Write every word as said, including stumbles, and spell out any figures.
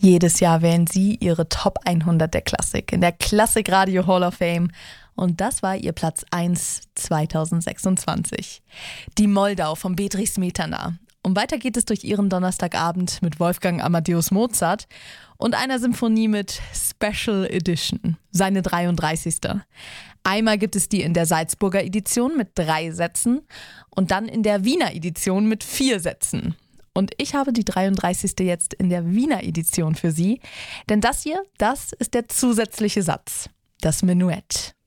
Jedes Jahr wählen sie ihre Top hundert der Klassik in der Klassik Radio Hall of Fame. Und das war ihr Platz eins zweitausendsechsundzwanzig. Die Moldau von Bedřich Smetana. Und weiter geht es durch ihren Donnerstagabend mit Wolfgang Amadeus Mozart und einer Symphonie mit Special Edition, seine dreiunddreißigste. Einmal gibt es die in der Salzburger Edition mit drei Sätzen und dann in der Wiener Edition mit vier Sätzen. Und ich habe die dreiunddreißigste jetzt in der Wiener Edition für Sie, denn das hier, das ist der zusätzliche Satz, das Menuett.